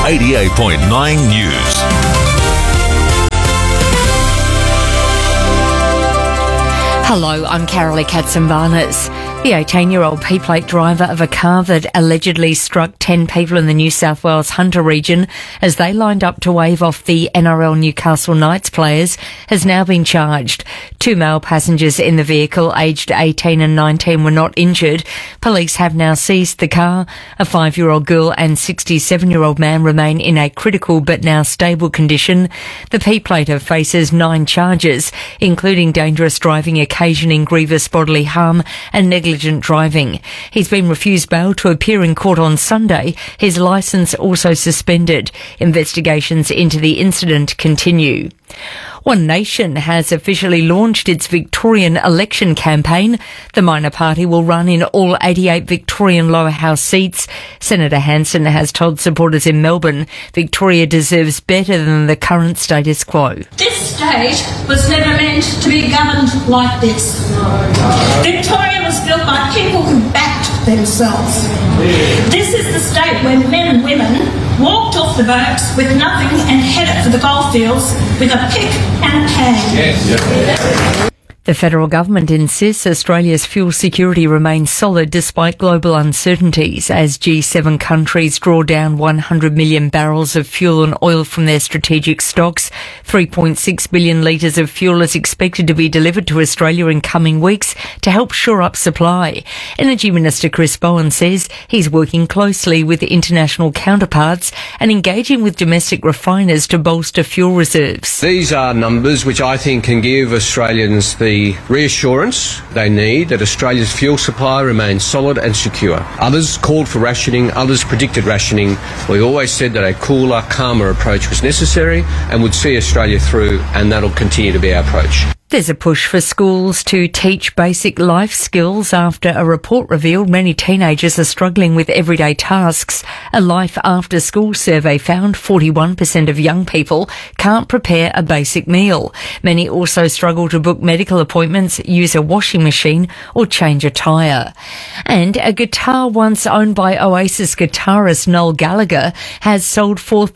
88.9 News. Hello, I'm Carolee Katsimbarnas. The 18-year-old P-plate driver of a car that allegedly struck 10 people in the New South Wales Hunter region as they lined up to wave off the NRL Newcastle Knights players has now been charged. 2 male passengers in the vehicle, aged 18 and 19, were not injured. Police have now seized the car. A 5-year-old girl and 67-year-old man remain in a critical but now stable condition. The P-plater faces 9 charges, including dangerous driving occasioning grievous bodily harm and negligent driving. He's been refused bail to appear in court on Sunday. His licence also suspended. Investigations into the incident continue. One Nation has officially launched its Victorian election campaign. The minor party will run in all 88 Victorian lower house seats. Senator Hanson has told supporters in Melbourne Victoria deserves better than the current status quo. This state was never meant to be governed like this. Victoria was built by people who backed themselves. This is the state where men and women walked off the boats with nothing and headed for the goldfields with a pick and a can. Yes. The federal government insists Australia's fuel security remains solid despite global uncertainties as G7 countries draw down 100 million barrels of fuel and oil from their strategic stocks. 3.6 billion litres of fuel is expected to be delivered to Australia in coming weeks to help shore up supply. Energy Minister Chris Bowen says he's working closely with international counterparts and engaging with domestic refiners to bolster fuel reserves. These are numbers which I think can give Australians the reassurance they need that Australia's fuel supply remains solid and secure. Others called for rationing, others predicted rationing. We always said that a cooler, calmer approach was necessary and would see Australia through, and that'll continue to be our approach. There's a push for schools to teach basic life skills after a report revealed many teenagers are struggling with everyday tasks. A Life After School survey found 41% of young people can't prepare a basic meal. Many also struggle to book medical appointments, use a washing machine or change a tyre. And a guitar once owned by Oasis guitarist Noel Gallagher has sold for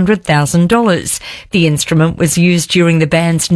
$300,000. The instrument was used during the band's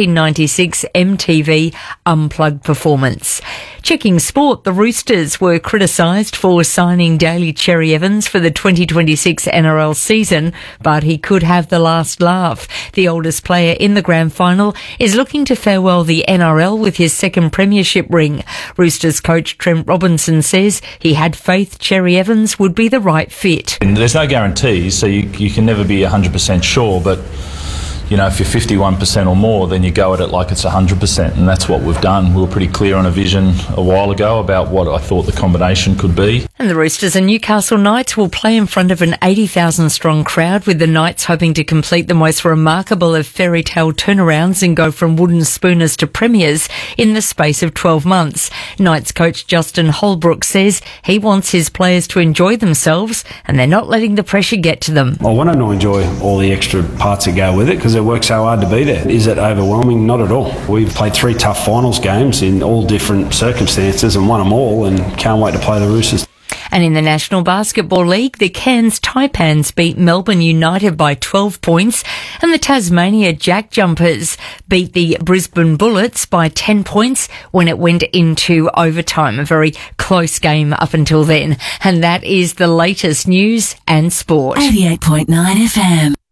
1996 MTV Unplugged performance. Checking sport, the Roosters were criticised for signing Daly Cherry Evans for the 2026 NRL season, but he could have the last laugh. The oldest player in the grand final is looking to farewell the NRL with his second premiership ring. Roosters coach Trent Robinson says he had faith Cherry Evans would be the right fit. And there's no guarantees, so you can never be 100% sure, but you know, if you're 51% or more, then you go at it like it's 100%, and that's what we've done. We were pretty clear on a vision a while ago about what I thought the combination could be. And the Roosters and Newcastle Knights will play in front of an 80,000-strong crowd, with the Knights hoping to complete the most remarkable of fairy tale turnarounds and go from wooden spooners to premiers in the space of 12 months. Knights coach Justin Holbrook says he wants his players to enjoy themselves, and they're not letting the pressure get to them. I want to enjoy all the extra parts that go with it, because it works so hard to be there. Is it overwhelming? Not at all. We've played 3 tough finals games in all different circumstances and won them all, and can't wait to play the Roosters. And in the National Basketball League, the Cairns Taipans beat Melbourne United by 12 points, and the Tasmania Jack Jumpers beat the Brisbane Bullets by 10 points when it went into overtime. A very close game up until then. And that is the latest news and sport. 88.9 FM.